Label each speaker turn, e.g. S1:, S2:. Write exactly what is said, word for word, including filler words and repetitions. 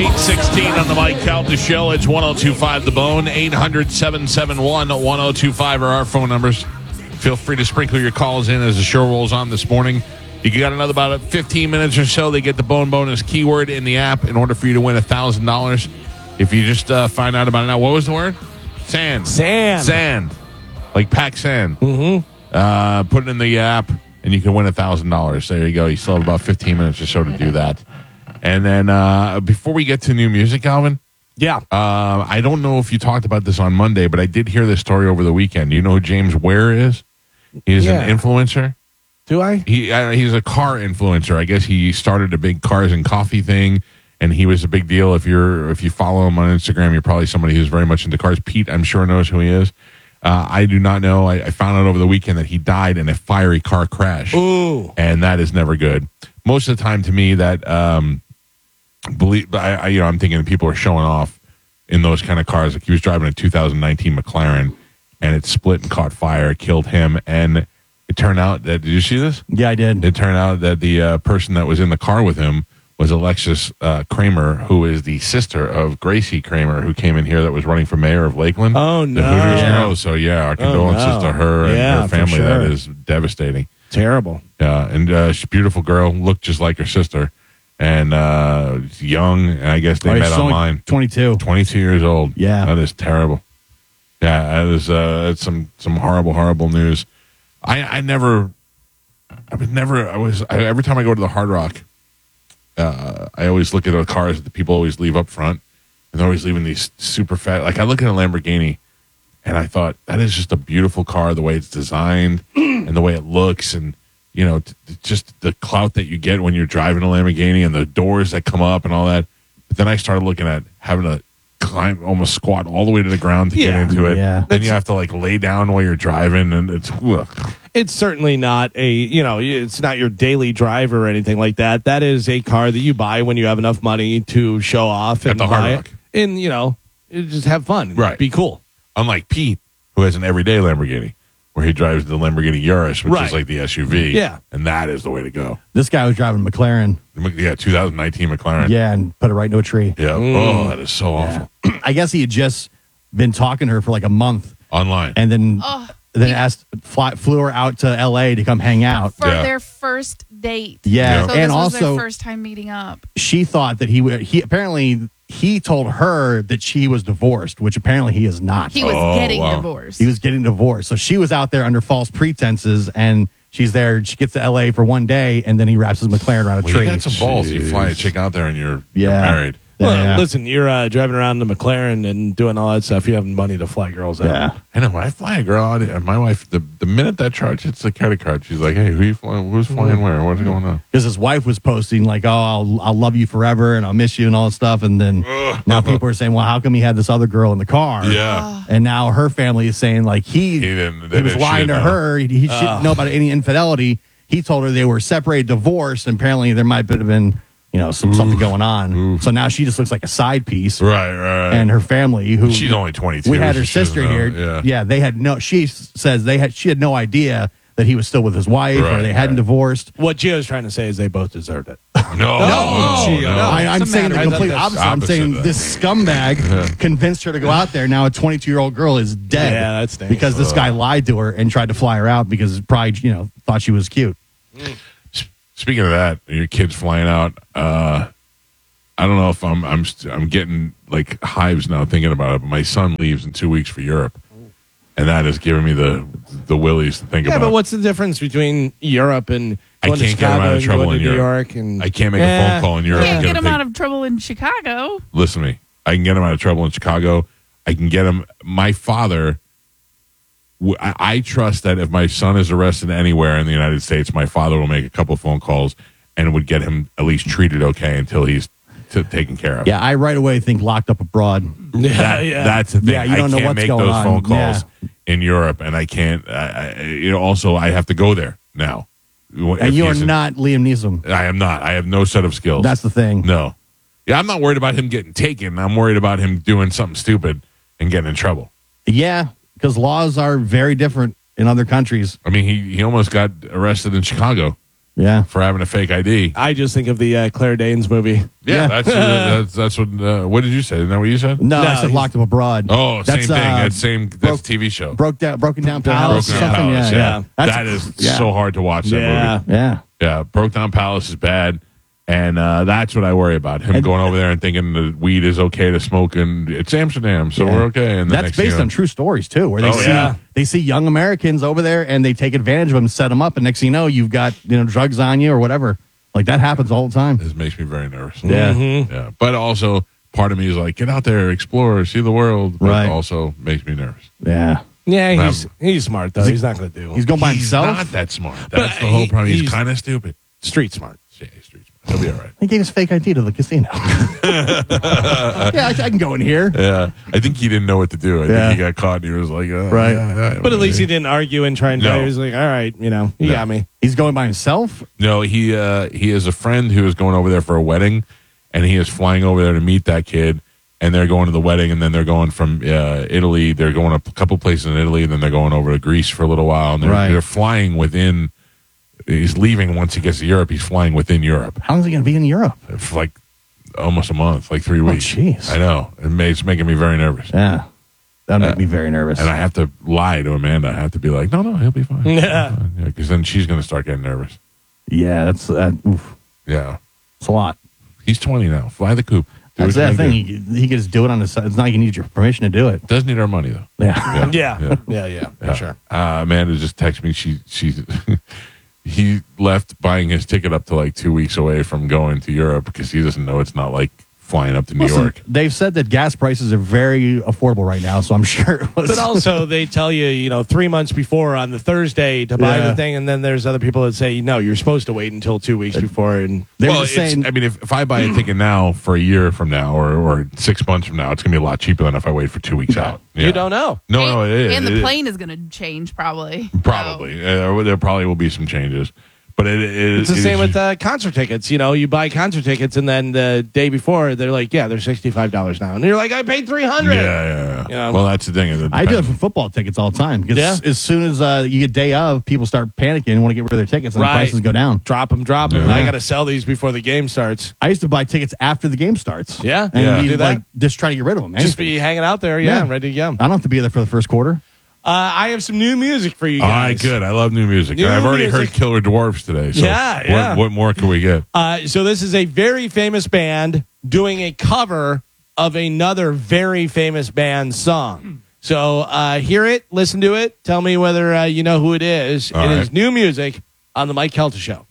S1: eight sixteen on the Mike Calta Show. It's one oh two five The Bone. eight hundred, seven seven one, one oh two five are our phone numbers. Feel free to sprinkle your calls in as the show rolls on this morning. You got another about fifteen minutes or so. They get the Bone Bonus keyword in the app in order for you to win one thousand dollars. If you just uh, find out about it now. What was the word? Sand.
S2: Sand.
S1: Sand. Like pack sand.
S2: Mm-hmm.
S1: Uh, put it in the app, and you can win one thousand dollars. There you go. You still have about fifteen minutes or so to do that. And then uh, before we get to new music, Alvin,
S2: Yeah.
S1: uh, I don't know if you talked about this on Monday, but I did hear this story over the weekend. Do you know who James Ware is? He's
S2: Yeah.
S1: an influencer.
S2: Do I?
S1: He uh, He's a car influencer. I guess he started a big cars and coffee thing, and he was a big deal. If you're if you follow him on Instagram, you're probably somebody who's very much into cars. Pete, I'm sure, knows who he is. Uh, I do not know. I, I found out over the weekend that he died in a fiery car crash.
S2: Ooh.
S1: And that is never good. Most of the time, to me, that um, believe I, I you know I'm thinking people are showing off in those kind of cars. Like he was driving a two thousand nineteen McLaren, and it split and caught fire, killed him, and it turned out that, did you see this?
S3: Yeah, I did.
S1: It turned out that the uh, person that was in the car with him was Alexis uh, Kramer, who is the sister of Gracie Kramer, who came in here that was running for mayor of Lakeland.
S2: Oh,
S1: The
S2: no.
S1: Hooters
S2: Yeah.
S1: girl. So, yeah, our condolences
S2: no.
S1: to her and
S2: Yeah,
S1: her
S2: for
S1: family.
S2: sure.
S1: That is devastating.
S2: Terrible.
S1: Yeah, and uh, she's a beautiful girl, looked just like her sister, and uh, young, and I guess they
S3: Oh,
S1: met
S3: he's only
S1: online.
S3: twenty-two.
S1: twenty-two years old.
S3: Yeah.
S1: That is terrible. Yeah, that is uh, that's some, some horrible, horrible news. I, I never... I was never. I was I, every time I go to the Hard Rock, uh, I always look at the cars that the people always leave up front, and they're always leaving these super fat. Like I look at a Lamborghini, and I thought that is just a beautiful car, the way it's designed and the way it looks, and you know, t- t- just the clout that you get when you're driving a Lamborghini and the doors that come up and all that. But then I started looking at having to climb, almost squat all the way to the ground to
S2: Yeah.
S1: get into it.
S3: Yeah.
S1: Then you have to like lay down while you're driving, and it's. Ugh.
S2: It's certainly not a, you know, it's not your daily driver or anything like that. That is a car that you buy when you have enough money to show off and
S1: At the Hard
S2: buy
S1: Rock.
S2: it. And, you know, just have fun.
S1: Right.
S2: Be cool.
S1: Unlike Pete, who has an everyday Lamborghini, where he drives the Lamborghini Urus, which
S2: Right.
S1: is like the S U V.
S2: Yeah.
S1: And that is the way to go.
S3: This guy was driving a McLaren.
S1: Yeah, two thousand nineteen McLaren.
S3: Yeah, and put it right into a tree.
S1: Yeah.
S2: Mm.
S1: Oh, that is so awful.
S3: I guess he had just been talking to her for like a month,
S1: Online.
S3: and then
S4: Oh,
S3: then
S4: he-
S3: asked fly, flew her out to L A to come hang out.
S4: for
S1: Yeah.
S4: their first date.
S3: Yeah,
S4: So
S3: and
S4: this was
S3: also
S4: their first time meeting up.
S3: she thought that he would. He apparently he told her that she was divorced, which apparently he is not.
S4: He was
S1: Oh,
S4: getting
S1: wow.
S4: divorced.
S3: He was getting divorced, so she was out there under false pretenses, and she's there. She gets to L A for one day, and then he wraps his McLaren around a
S1: Well,
S3: tree.
S1: you got some balls. You fly a chick out there and you're, you're
S3: Yeah.
S1: married.
S2: Well,
S3: Yeah.
S2: listen, you're uh, driving around the McLaren and doing all that stuff. You have money to fly girls out.
S3: Yeah.
S1: I know. When I fly a girl out, and my wife, the, the minute that charge hits the credit card, she's like, hey, who you flying? Who's flying where? What's going on?
S3: Because his wife was posting like, "Oh, I'll I'll love you forever, and I'll miss you, and all that stuff." And then
S1: Ugh.
S3: now people are saying, "Well, how come he had this other girl in the car?"
S1: Yeah.
S3: And now her family is saying like he
S1: He didn't.
S3: he was
S1: she
S3: lying to
S1: didn't know.
S3: her. He, he shouldn't know about any infidelity. He told her they were separated, divorced, and apparently there might have been you know some something going on. So now she just looks like a side piece.
S1: Right, right, right.
S3: And her family, who
S1: She's only twenty-two.
S3: we had her
S1: so she doesn't
S3: sister
S1: know.
S3: here.
S1: Yeah.
S3: they had no. She s- says they had. She had no idea that he was still with his wife, or
S1: Right,
S3: they hadn't
S1: right.
S3: divorced.
S2: What Gio's trying to say is they both deserved it.
S1: No, no,
S2: Gio.
S1: no.
S2: No.
S3: I, I'm
S2: What's the
S3: saying the
S2: matter?
S3: complete
S2: I thought
S3: opposite.
S2: that's
S3: I'm
S1: opposite
S3: saying
S1: of that.
S3: this scumbag convinced her to go out there. Now a twenty-two year old girl is dead.
S2: Yeah, that stinks.
S3: because this guy lied to her and tried to fly her out because probably you know thought she was cute.
S1: Speaking of that, your kids flying out. Uh, I don't know if I'm I'm st- I'm getting like hives now thinking about it. But my son leaves in two weeks for Europe, and that is giving me the the willies to think
S2: Yeah,
S1: about.
S2: but what's the difference between Europe and
S1: I
S2: going to
S1: can't get him
S2: Chicago
S1: out of
S2: and
S1: trouble
S2: going
S1: in
S2: to New
S1: Europe.
S2: York? And
S1: I can't make a
S2: Yeah.
S1: phone call in Europe.
S4: Can't
S1: and
S4: get
S1: a
S4: him
S1: big-
S4: out of trouble in Chicago.
S1: Listen to me. I can get him out of trouble in Chicago. I can get him. My father. w- I, I trust that if my son is arrested anywhere in the United States, my father will make a couple phone calls and would get him at least treated okay until he's t- taken care of.
S3: Yeah, I right away think locked up abroad.
S2: Yeah,
S1: That-
S2: yeah.
S1: That's the thing.
S3: Yeah, you don't
S1: I
S3: know
S1: can't
S3: what's
S1: make
S3: going
S1: those
S3: on.
S1: phone calls
S3: Yeah.
S1: in Europe, and I can't. I, I, you know, also I have to go there now.
S3: And you are not Liam Neeson.
S1: I am not. I have no set of skills.
S3: That's the thing.
S1: no. Yeah, I'm not worried about him getting taken. I'm worried about him doing something stupid and getting in trouble.
S3: Yeah, because laws are very different in other countries.
S1: I mean, he he almost got arrested in Chicago.
S3: Yeah.
S1: for having a fake I D.
S2: I just think of the uh, Claire Danes movie.
S1: Yeah,
S3: Yeah.
S1: that's uh, that's that's what. Uh, what did you say? Isn't that what you said?
S3: No,
S2: No,
S3: I said
S2: he's-
S3: Locked Up Abroad.
S1: Oh, same
S3: That's,
S1: thing.
S3: uh,
S1: That's same. That's
S3: broke-
S1: T V show.
S3: Broke down, Broken Down
S2: Broken
S3: Palace.
S1: Broken Down
S3: something,
S1: Palace.
S3: yeah,
S1: Yeah,
S3: yeah. That's-
S1: that is
S3: yeah.
S1: so hard to watch. That
S2: Yeah.
S1: movie.
S3: Yeah.
S1: Yeah, Broke Down Palace is bad, and uh, that's what I worry about. Him
S3: And-
S1: going over there and thinking the weed is okay to smoke, and it's Amsterdam, so
S3: Yeah.
S1: we're okay. And the
S3: That's
S1: next
S3: based
S1: thing you
S3: on
S1: know-
S3: true stories too, where they
S1: Oh,
S3: see
S2: yeah.
S3: they see young Americans over there and they take advantage of them, set them up, and next thing you know, you've got you know drugs on you or whatever. Like that happens all the time.
S1: This makes me very nervous.
S3: Yeah.
S1: yeah. But also, part of me is like, get out there, explore, see the world. But
S3: Right.
S1: also makes me nervous.
S3: Yeah,
S2: Yeah, he's
S1: Um,
S2: he's smart though. He's not going to do.
S3: he's going by
S1: He's
S3: himself.
S1: not that smart. That's
S2: But
S1: the whole
S2: he-
S1: problem. He's,
S2: he's-
S1: kind of stupid.
S2: street smart.
S1: Yeah, he's street smart. He'll be all right.
S3: He gave his fake I D to the casino. yeah, I, I can go in here.
S1: Yeah, I think he didn't know what to do. I
S3: Yeah.
S1: think he got caught, and he was like, uh,
S3: Right.
S1: yeah, yeah,
S2: But at least he didn't argue and try and
S1: No.
S2: try. He was like, all right, you know, you
S1: No.
S2: got me.
S3: He's going by himself.
S1: No, he uh, he has a friend who is going over there for a wedding, and he is flying over there to meet that kid. And they're going to the wedding, and then they're going from uh, Italy. They're going a couple places in Italy, and then they're going over to Greece for a little while. And they're,
S3: Right.
S1: they're flying within. He's leaving once he gets to Europe. He's flying within Europe
S3: How long is he going to be in Europe?
S1: for like almost a month, like three weeks.
S3: jeez.
S1: I know it ma- it's making me very nervous,
S3: Yeah, that make
S1: Uh,
S3: me very nervous.
S1: and I have to lie to Amanda. I have to be like, no, no, he'll be fine.
S2: Yeah.
S1: because then she's going to start getting nervous.
S3: yeah, that's uh, oof,
S1: Yeah,
S3: it's a lot.
S1: he's twenty now. Fly the coop. Do
S3: That's
S1: what you
S3: that
S1: gotta
S3: thing.
S1: do.
S3: He, he can just do it on his side. It's not like you need your permission to do it.
S1: Does need our money though.
S3: Yeah.
S2: Yeah,
S1: Yeah.
S2: yeah, yeah, for
S1: Yeah.
S2: sure.
S1: Uh, Amanda just texted me. She she he left buying his ticket up to like two weeks away from going to Europe because he doesn't know it's not like flying up to New
S3: Listen,
S1: York.
S3: they've said that gas prices are very affordable right now, so I'm sure it was.
S2: But also, they tell you, you know, three months before on the Thursday to buy
S3: Yeah.
S2: the thing, and then there's other people that say, no, you're supposed to wait until two weeks before. And
S3: they
S1: well,
S3: were
S1: it's-
S3: saying,
S1: I mean, if, if I buy a ticket now for a year from now or, or six months from now, it's going to be a lot cheaper than if I wait for two weeks out. Yeah.
S2: you don't know.
S1: No,
S4: and,
S1: no, it is.
S4: And
S1: It
S4: the
S1: is.
S4: plane is going to change probably.
S1: Probably. Uh, there probably will be some changes. But it, it,
S2: It's the
S1: it
S2: same
S1: is-
S2: with uh, concert tickets. You know, you buy concert tickets, and then the day before, they're like, yeah, they're sixty-five dollars now. And you're like, I paid three hundred
S1: Yeah,
S2: dollars.
S1: yeah, yeah.
S2: Yeah.
S1: Well, that's the thing. It
S3: I do it
S1: depends.
S3: for football tickets all the time because
S2: Yeah.
S3: as soon as uh, you get day of, people start panicking and want to get rid of their tickets and
S2: Right.
S3: the prices go down.
S2: Drop them, drop them.
S1: Yeah.
S2: I got to sell these before the game starts.
S3: I used to buy tickets after the game starts.
S2: Yeah,
S3: and
S1: Yeah.
S3: be
S2: do that.
S3: like just try to get rid of them.
S2: Just
S3: Anything.
S2: be hanging out there, yeah,
S3: Yeah.
S2: ready to go.
S3: I don't have to be there for the first quarter.
S2: Uh, I have some new music for you
S1: All
S2: guys.
S1: right, good. I love new music.
S2: New
S1: And I've already
S2: music.
S1: heard Killer Dwarfs today. So
S2: Yeah,
S1: what,
S2: yeah.
S1: what more can we get?
S2: Uh, so this is a very famous band doing a cover of another very famous band's song. So uh, hear it, listen to it, tell me whether uh, you know who it is.
S1: All
S2: It
S1: right.
S2: is new music on the Mike Kelta Show.